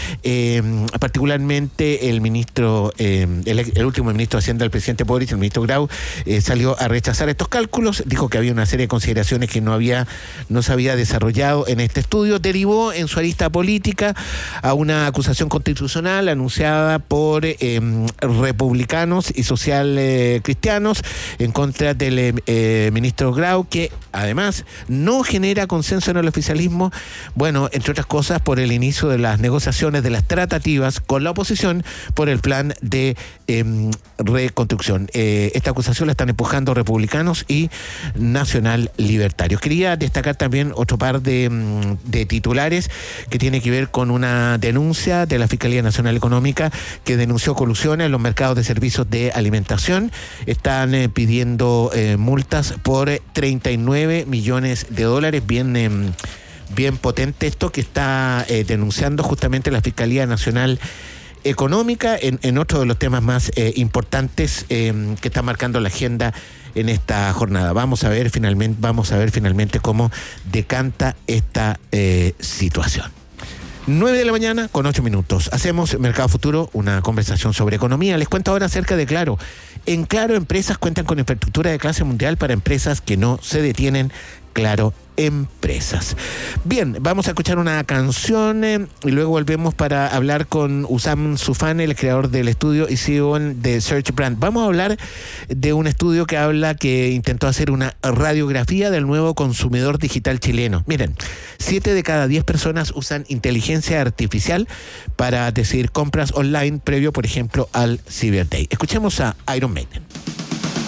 particularmente el ministro, el último ministro de Hacienda del presidente Boric, el ministro Grau, salió a rechazar estos cálculos, dijo que había una serie de consideraciones que no se había desarrollado en este estudio, derivó en su arista política a una acusación constitucional anunciada por republicanos y social cristianos en contra del ministro Grau, que además no genera consenso en el oficialismo, bueno, entre otras cosas por el inicio de las negociaciones, de las tratativas con la oposición por el plan de reconstrucción. Esta acusación la están empujando republicanos y nacional libertarios. Quería destacar también otro par de titulares que tiene que ver con una denuncia de la Fiscalía Nacional Económica que denunció colusiones en los mercados de servicios de alimentación. Están pidiendo multas por 39 millones de dólares, bien potente esto que está denunciando justamente la Fiscalía Nacional Económica en otro de los temas más importantes que está marcando la agenda en esta jornada. Vamos a ver finalmente cómo decanta esta situación. 9 de la mañana con 8 minutos. Hacemos Mercado Futuro, una conversación sobre economía. Les cuento ahora acerca de Claro. En Claro, empresas cuentan con infraestructura de clase mundial para empresas que no se detienen. Claro Empresas. Bien, vamos a escuchar una canción y luego volvemos para hablar con Usam Soufan, el creador del estudio y CEO de Search Brand. Vamos a hablar de un estudio que intentó hacer una radiografía del nuevo consumidor digital chileno. Miren, 7 de cada 10 personas usan inteligencia artificial para decidir compras online previo, por ejemplo, al Cyber Day. Escuchemos a Iron Maiden.